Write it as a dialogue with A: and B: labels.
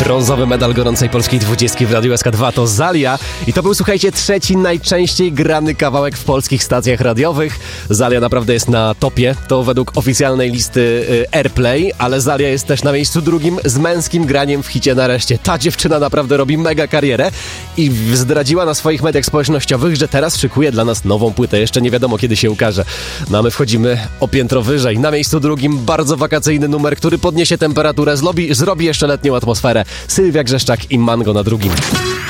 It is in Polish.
A: Brązowy medal gorącej polskiej 20 w Radiu SK2 to Zalia i to był, słuchajcie, trzeci najczęściej grany kawałek w polskich stacjach radiowych. Zalia naprawdę jest na topie, to według oficjalnej listy Airplay, ale Zalia jest też na miejscu drugim z męskim graniem w hicie Nareszcie. Ta dziewczyna naprawdę robi mega karierę i zdradziła na swoich mediach społecznościowych, że teraz szykuje dla nas nową płytę. Jeszcze nie wiadomo, kiedy się ukaże. No a my wchodzimy o piętro wyżej. Na miejscu drugim bardzo wakacyjny numer, który podniesie temperaturę, zrobi jeszcze letnią atmosferę. Sylwia Grzeszczak i Mango na drugim.